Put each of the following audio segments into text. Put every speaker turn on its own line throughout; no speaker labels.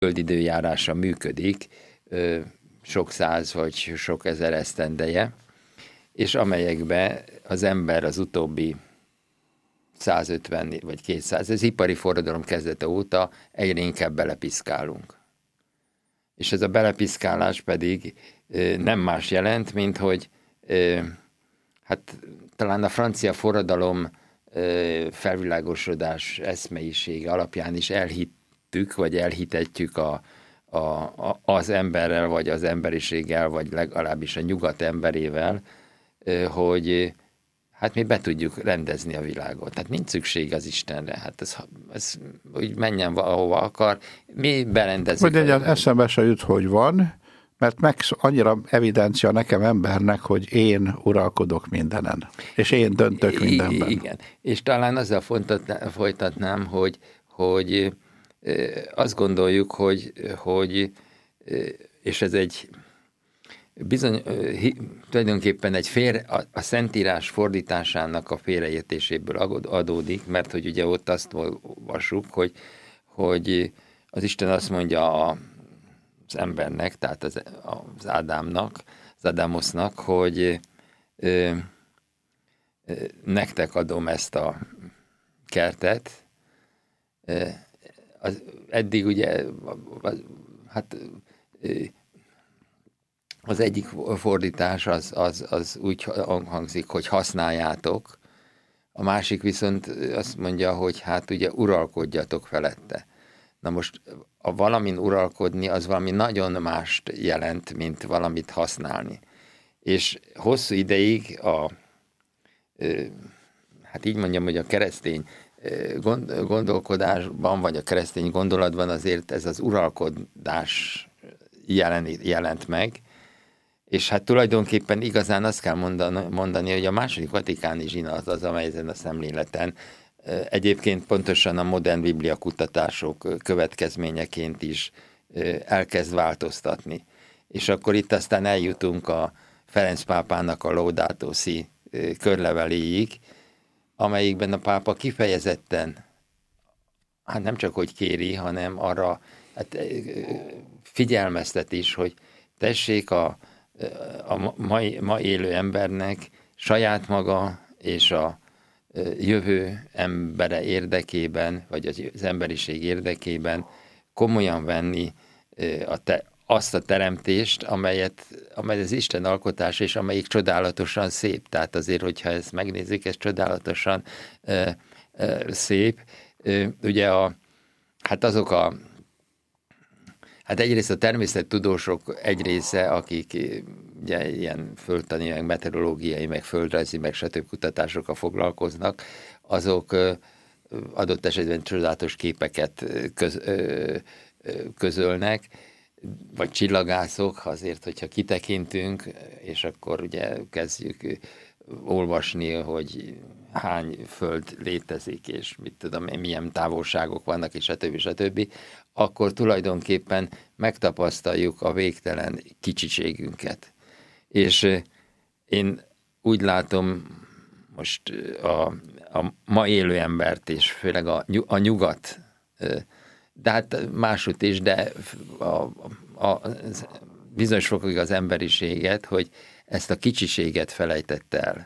földidőjárása működik, sok száz vagy sok ezer esztendeje, és amelyekbe az ember az utóbbi 150 vagy 200, az ipari forradalom kezdete óta egyre inkább belepiszkálunk. És ez a belepiszkálás pedig nem más jelent, mint hogy hát talán a francia forradalom felvilágosodás eszmeisége alapján is elhittük, vagy elhitetjük az emberrel, vagy az emberiséggel, vagy legalábbis a nyugat emberével, hogy hát mi be tudjuk rendezni a világot. Tehát nincs szükség az Istenre. Hát ez úgy menjen ahova akar. Mi berendezzük.
Hogy egy eszembe se jut, hogy van, mert annyira evidencia nekem embernek, hogy én uralkodok mindenen. És én döntök mindenben.
Igen. És talán azzal folytatnám, hogy azt gondoljuk, hogy és ez egy bizony, tulajdonképpen a Szentírás fordításának a félreértéséből adódik, mert hogy ugye ott azt olvassuk, hogy az Isten azt mondja az embernek, tehát az Ádámnak, az Ádámosznak, hogy nektek adom ezt a kertet. Eddig ugye, hát az egyik fordítás az úgy hangzik, hogy használjátok, a másik viszont azt mondja, hogy hát ugye uralkodjatok felette. Na most a valamin uralkodni az valami nagyon mást jelent, mint valamit használni. És hosszú ideig hát így mondjam, hogy a keresztény gondolkodásban, vagy a keresztény gondolatban azért ez az uralkodás jelent meg, és hát tulajdonképpen igazán azt kell mondani, hogy a második vatikáni zsinat az, amely ezen a szemléleten egyébként pontosan a modern biblia kutatások következményeként is elkezd változtatni. És akkor itt aztán eljutunk a Ferenc pápának a Laudato Si körleveléig, amelyikben a pápa kifejezetten, hát nem csak hogy kéri, hanem arra hát figyelmeztet is, hogy tessék a ma élő embernek saját maga és a jövő embere érdekében, vagy az emberiség érdekében komolyan venni azt a teremtést, amely az Isten alkotása, és amelyik csodálatosan szép. Tehát azért, hogyha ezt megnézzük, ez csodálatosan szép. Ugye hát egyrészt a természettudósok egy része, akik ugye ilyen földtani, meg meteorológiai, meg földrajzi, meg stb. Kutatásokkal foglalkoznak, azok adott esetben csodálatos képeket közölnek, vagy csillagászok, azért, hogyha kitekintünk, és akkor ugye kezdjük olvasni, hogy hány föld létezik, és mit tudom én, milyen távolságok vannak, és stb., akkor tulajdonképpen megtapasztaljuk a végtelen kicsiségünket. És én úgy látom most a ma élő embert, és főleg a nyugat, de hát máshogy is, de bizonyos fokig az emberiséget, hogy ezt a kicsiséget felejtett el.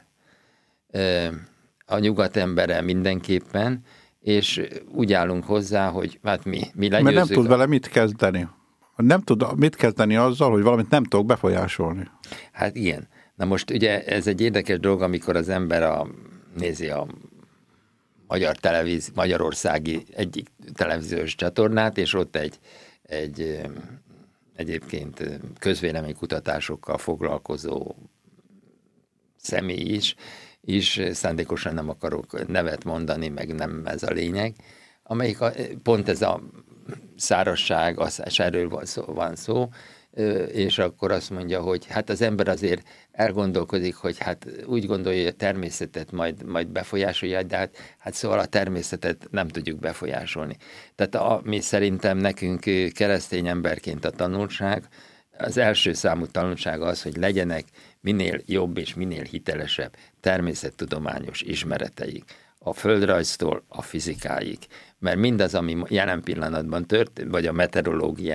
A nyugat embere mindenképpen, és úgy állunk hozzá, hogy hát mi legyőzzük.
Mert nem tud vele mit kezdeni. Nem tud mit kezdeni azzal, hogy valamit nem tudok befolyásolni.
Hát igen. Na most ugye ez egy érdekes dolog, amikor az ember nézi a magyarországi egyik televíziós csatornát, és ott egy egyébként közvéleménykutatásokkal foglalkozó személy is szándékosan nem akarok nevet mondani, meg nem ez a lényeg, amelyik pont ez a szárazság, és erről van szó, és akkor azt mondja, hogy hát az ember azért elgondolkodik, hogy hát úgy gondolja, hogy a természetet majd befolyásolja, de hát szóval a természetet nem tudjuk befolyásolni. Tehát ami szerintem nekünk keresztény emberként a tanulság, az első számú tanulság az, hogy legyenek minél jobb és minél hitelesebb természettudományos ismereteik a földrajztól a fizikáig. Mert mindaz, ami jelen pillanatban történt, vagy a meteorológia